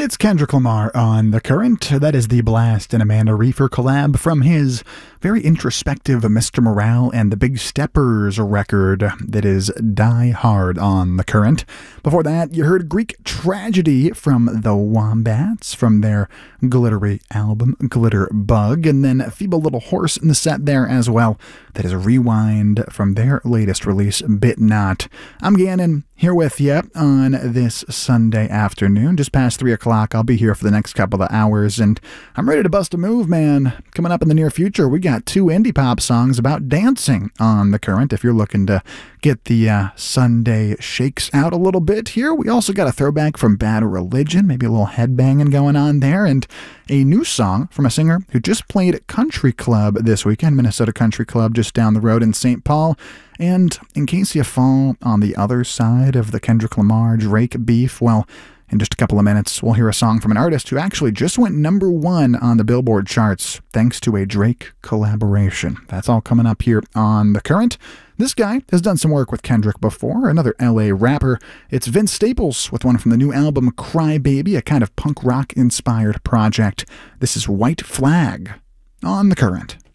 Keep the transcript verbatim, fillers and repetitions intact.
It's Kendrick Lamar on The Current. That is the Blast and Amanda Reifer collab from his very introspective Mister Morale and the Big Steppers record that is Die Hard on The Current. Before that, you heard Greek Tragedy from the Wombats from their glittery album Glitter Bug, and then Feeble Little Horse in the set there as well. That is Rewind from their latest release, Bit Not. I'm Gannon, here with you on this Sunday afternoon, just past three o'clock. I'll be here for the next couple of hours, and I'm ready to bust a move, man. Coming up in the near future, we got two indie pop songs about dancing on The Current. If you're looking to get the uh, Sunday shakes out a little bit here, we also got a throwback from Bad Religion, maybe a little headbanging going on there, and a new song from a singer who just played Country Club this weekend, Minnesota Country Club just down the road in Saint Paul. And in case you fall on the other side of the Kendrick Lamar-Drake beef, well, in just a couple of minutes, we'll hear a song from an artist who actually just went number one on the Billboard charts thanks to a Drake collaboration. That's all coming up here on The Current. This guy has done some work with Kendrick before, another L A rapper. It's Vince Staples with one from the new album Cry Baby, a kind of punk rock-inspired project. This is White Flag on The Current.